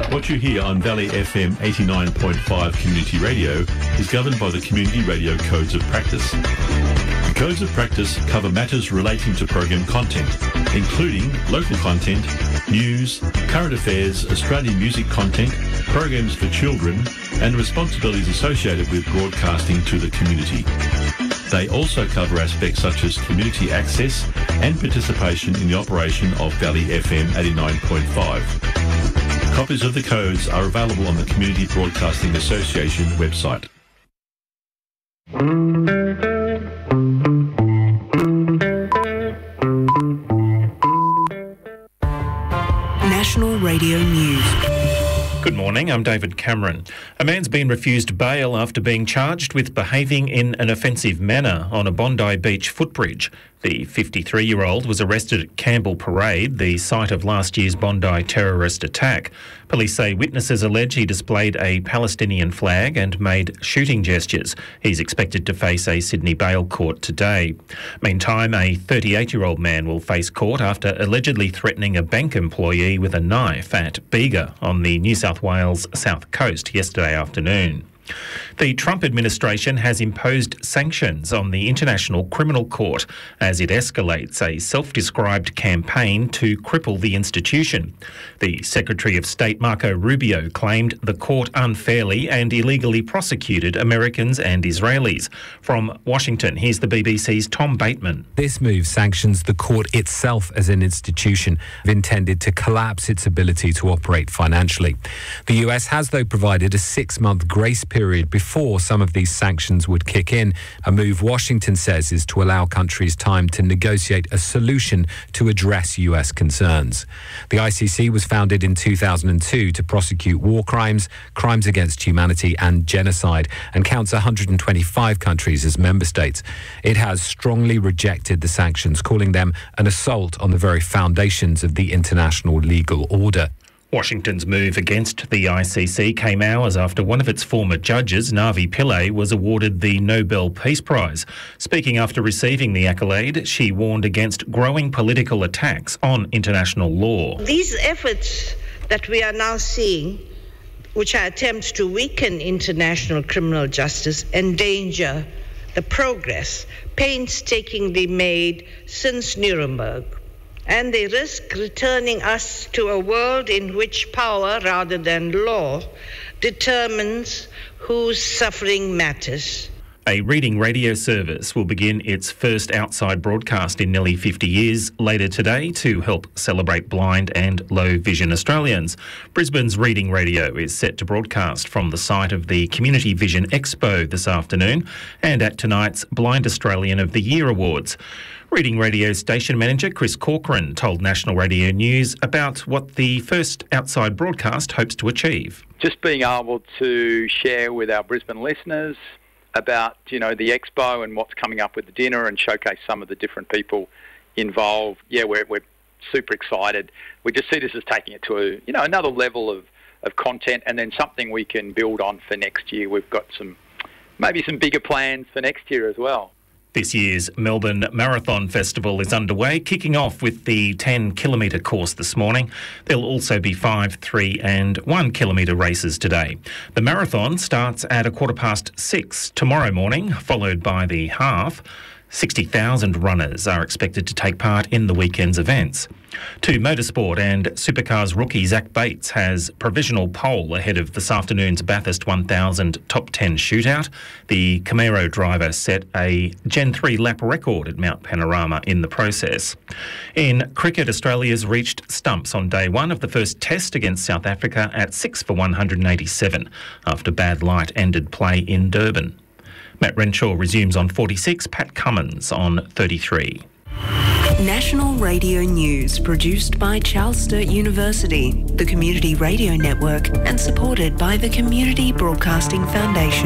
What you hear on Valley FM 89.5 Community Radio is governed by the Community Radio Codes of Practice. The Codes of Practice cover matters relating to program content, including local content, news, current affairs, Australian music content, programs for children, and responsibilities associated with broadcasting to the community. They also cover aspects such as community access and participation in the operation of Valley FM 89.5. Copies of the codes are available on the Community Broadcasting Association website. National Radio News. Good morning, I'm David Cameron. A man's been refused bail after being charged with behaving in an offensive manner on a Bondi Beach footbridge. The 53-year-old was arrested at Campbell Parade, the site of last year's Bondi terrorist attack. Police say witnesses allege he displayed a Palestinian flag and made shooting gestures. He's expected to face a Sydney bail court today. Meantime, a 38-year-old man will face court after allegedly threatening a bank employee with a knife at Bega on the New South Wales south coast yesterday afternoon. The Trump administration has imposed sanctions on the International Criminal Court as it escalates a self-described campaign to cripple the institution. The Secretary of State Marco Rubio claimed the court unfairly and illegally prosecuted Americans and Israelis. From Washington, here's the BBC's Tom Bateman. This move sanctions the court itself as an institution intended to collapse its ability to operate financially. The US has, though, provided a 6-month grace period before some of these sanctions would kick in, a move Washington says is to allow countries time to negotiate a solution to address US concerns. The ICC was founded in 2002 to prosecute war crimes, crimes against humanity and genocide, and counts 125 countries as member states. It has strongly rejected the sanctions, calling them an assault on the very foundations of the international legal order. Washington's move against the ICC came hours after one of its former judges, Navi Pillay, was awarded the Nobel Peace Prize. Speaking after receiving the accolade, she warned against growing political attacks on international law. These efforts that we are now seeing, which are attempts to weaken international criminal justice, endanger the progress painstakingly made since Nuremberg. And they risk returning us to a world in which power, rather than law, determines whose suffering matters. A reading radio service will begin its first outside broadcast in nearly 50 years later today to help celebrate blind and low vision Australians. Brisbane's Reading Radio is set to broadcast from the site of the Community Vision Expo this afternoon and at tonight's Blind Australian of the Year Awards. Reading Radio station manager Chris Corcoran told National Radio News about what the first outside broadcast hopes to achieve. Just being able to share with our Brisbane listeners about, the expo and what's coming up with the dinner and showcase some of the different people involved. Yeah, we're super excited. We just see this as taking it to another level of content and then something we can build on for next year. We've got maybe some bigger plans for next year as well. This year's Melbourne Marathon Festival is underway, kicking off with the 10-kilometre course this morning. There'll also be 5, 3 and 1 kilometre races today. The marathon starts at 6:15 tomorrow morning, followed by the half. 60,000 runners are expected to take part in the weekend's events. To motorsport, and Supercars rookie Zach Bates has provisional pole ahead of this afternoon's Bathurst 1000 Top 10 shootout. The Camaro driver set a Gen 3 lap record at Mount Panorama in the process. In cricket, Australia's reached stumps on day one of the first test against South Africa at 6 for 187 after bad light ended play in Durban. Matt Renshaw resumes on 46, Pat Cummins on 33. National Radio News, produced by Charles Sturt University, the Community Radio Network, and supported by the Community Broadcasting Foundation.